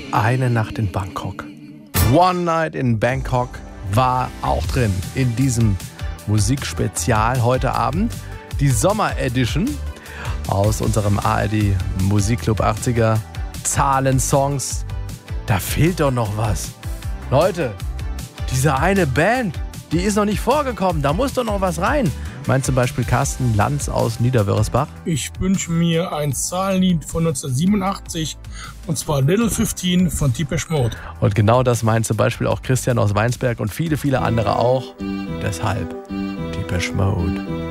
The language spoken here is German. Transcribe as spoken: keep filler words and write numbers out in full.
Eine Nacht in Bangkok. One Night in Bangkok war auch drin in diesem Musikspezial heute Abend. Die Sommer-Edition aus unserem A R D Musikclub achtziger Zahlensongs. Da fehlt doch noch was. Leute, diese eine Band, die ist noch nicht vorgekommen. Da muss doch noch was rein. Meint zum Beispiel Carsten Lanz aus Niederwörisbach. Ich wünsche mir ein Zahlenlied von neunzehnhundertsiebenundachtzig und zwar Little fifteen von Depeche Mode. Und genau das meint zum Beispiel auch Christian aus Weinsberg und viele, viele andere auch. Deshalb Depeche Mode.